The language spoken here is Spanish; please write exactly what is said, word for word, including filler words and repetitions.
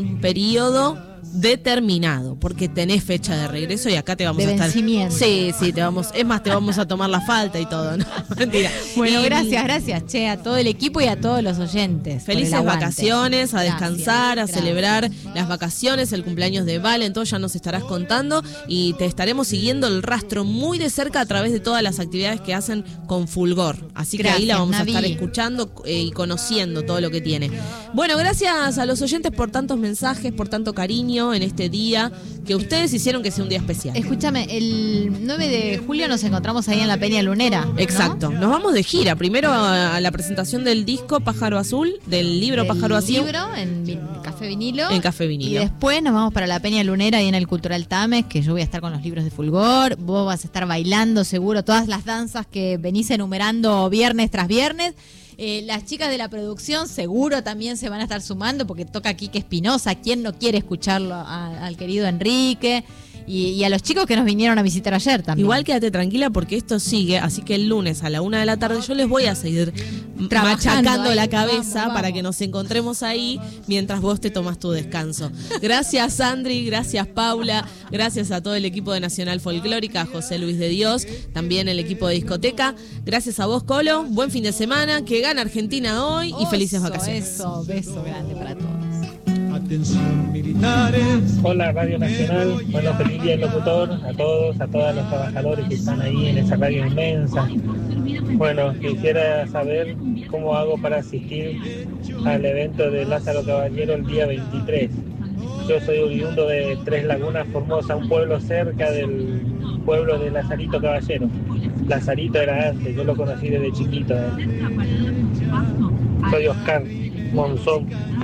un periodo determinado, porque tenés fecha de regreso y acá te vamos de a estar. Vencimiento. Sí, sí, te vamos, es más, te vamos a tomar la falta y todo, ¿no? Mentira. Bueno, Y, gracias, gracias, che, a todo el equipo y a todos los oyentes. Felices vacaciones, a descansar, Gracias, a celebrar gracias. las vacaciones, el cumpleaños de Valen, todo ya nos estarás contando y te estaremos siguiendo el rastro muy de cerca a través de todas las actividades que hacen con Fulgor. Así que Gracias, ahí la vamos Navi. a estar escuchando eh, y conociendo todo lo que tiene. Bueno, gracias a los oyentes por tantos mensajes, por tanto cariño en este día, que ustedes hicieron que sea un día especial. Escúchame, el nueve de julio nos encontramos ahí en la Peña Lunera, ¿no? Exacto, nos vamos de gira, primero a, a la presentación del disco Pájaro Azul, del libro Del Pájaro Azul. libro en vi- Café Vinilo. En Café Vinilo. Y después nos vamos para la Peña Lunera ahí en el Cultural Tames, que yo voy a estar con los libros de Fulgor, vos vas a estar bailando seguro todas las danzas que venís enumerando viernes tras viernes. Eh, las chicas de la producción seguro también se van a estar sumando porque toca Quique Espinosa. ¿Quién no quiere escucharlo a- al querido Enrique? Y, y a los chicos que nos vinieron a visitar ayer también. Igual quédate tranquila porque esto sigue, así que el lunes a la una de la tarde yo les voy a seguir Trabajando machacando ahí. la cabeza Vamos, para vamos. que nos encontremos ahí mientras vos te tomas tu descanso. Gracias Sandri, gracias Paula, gracias a todo el equipo de Nacional Folclórica, a José Luis de Dios, también el equipo de discoteca. Gracias a vos, Colo, buen fin de semana, que gana Argentina hoy y felices Oso, vacaciones. Eso, beso grande para todos. Atención militares. Hola Radio Nacional, bueno, feliz día del locutor a todos, a todos los trabajadores que están ahí en esa radio inmensa. Bueno, quisiera saber cómo hago para asistir al evento de Lázaro Caballero el día veintitrés. Yo soy oriundo de Tres Lagunas, Formosa, un pueblo cerca del pueblo de Lazarito Caballero. Lazarito era antes, yo lo conocí desde chiquito. ¿eh? Soy Oscar Monzón.